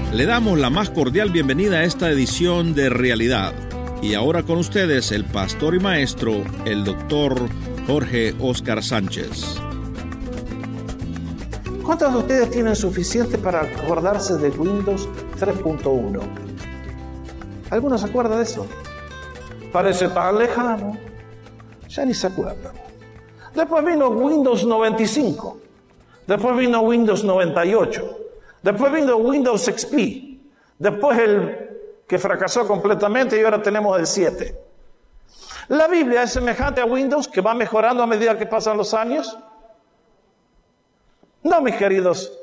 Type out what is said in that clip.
Le damos la más cordial bienvenida a esta edición de Realidad. Y ahora con ustedes el pastor y maestro, el doctor Jorge Óscar Sánchez. ¿Cuántos de ustedes tienen suficiente para acordarse de Windows 3.1? ¿Alguno se acuerda de eso? Parece tan lejano. Ya ni se acuerdan. Después vino Windows 95. Después vino Windows 98. Después vino Windows XP. Después el que fracasó completamente y ahora tenemos el 7. ¿La Biblia es semejante a Windows que va mejorando a medida que pasan los años? No, mis queridos.